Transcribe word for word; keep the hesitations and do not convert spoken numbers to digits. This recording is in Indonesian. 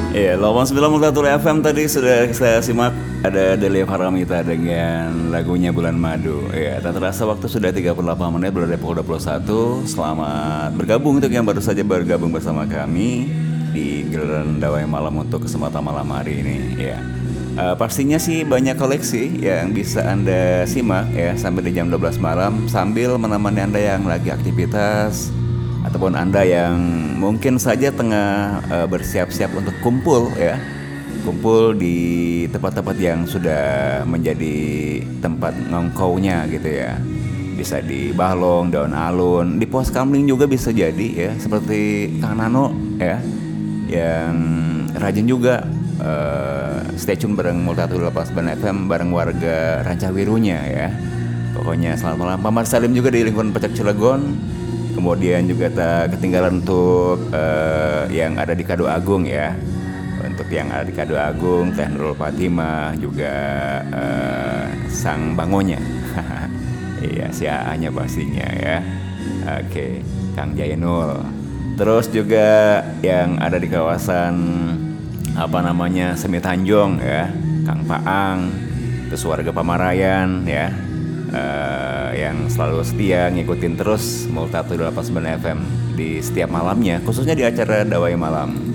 Iya, delapan puluh sembilan koma satu F M tadi sudah saya simak, ada Delia Paramita dengan lagunya Bulan Madu. Ya, tak terasa waktu sudah tiga puluh delapan menit berada pukul dua puluh satu. Selamat bergabung untuk yang baru saja bergabung bersama kami di giliran Dawai Malam untuk kesempatan malam hari ini. Ya. Uh, pastinya sih banyak koleksi yang bisa Anda simak ya sampai di jam dua belas malam sambil menemani Anda yang lagi aktivitas ataupun Anda yang mungkin saja tengah uh, bersiap-siap untuk kumpul ya. Kumpul di tempat-tempat yang sudah menjadi tempat ngongkaunya gitu ya. Bisa di Balong, Daun Alun, di Pos Kamling juga bisa jadi ya, seperti Kang Nano ya. Yang rajin juga uh, stay tune bareng Multatu delapan puluh sembilan F M bareng warga Rancawirunya ya. Pokoknya selamat malam. Pak Mar Salim juga di lingkungan Pecak Cilegon. Kemudian juga tak ketinggalan untuk uh, yang ada di Kado Agung ya. Untuk yang ada di Kado Agung, Teh Nurul Fatimah juga uh, Sang Bangonya. Iya, si A-nya pastinya ya. Oke, Kang Jayanul. Terus juga yang ada di kawasan apa namanya Semi Tanjung ya, Kang Paang, terus warga Pamarayan ya. Uh, yang selalu setia ngikutin terus Multatu delapan puluh sembilan F M di setiap malamnya, khususnya di acara Dawai Malam.